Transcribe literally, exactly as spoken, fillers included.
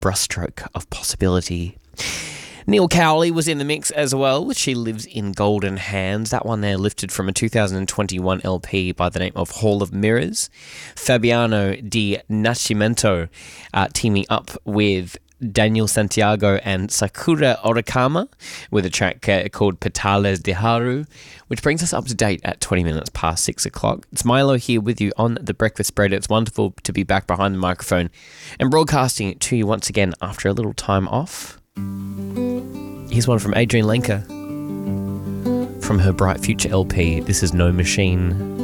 brushstroke of possibility. Neil Cowley was in the mix as well. She Lives in Golden Hands. That one there lifted from a two thousand twenty-one L P by the name of Hall of Mirrors. Fabiano Di Nascimento uh, teaming up with Daniel Santiago and Sakura Orakama with a track uh, called Petales de Haru, which brings us up to date at twenty minutes past six o'clock. It's Milo here with you on The Breakfast Spread. It's wonderful to be back behind the microphone and broadcasting it to you once again after a little time off. Here's one from Adrian Lenker from her Bright Future L P. This is No Machine.